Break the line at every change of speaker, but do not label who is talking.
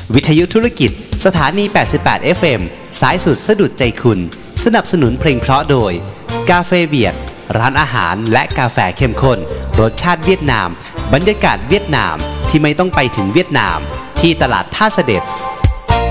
วิทยุธุรกิจสถานี88 FM สายสุดสะดุดใจคุณสนับสนุนเพลงเพราะโดยกาเฟเวียดร้านอาหารและกาแฟเข้มข้นรสชาติเวียดนามบรรยากาศเวียดนามที่ไม่ต้องไปถึงเวียดนามที่ตลาดท่าเสด็จ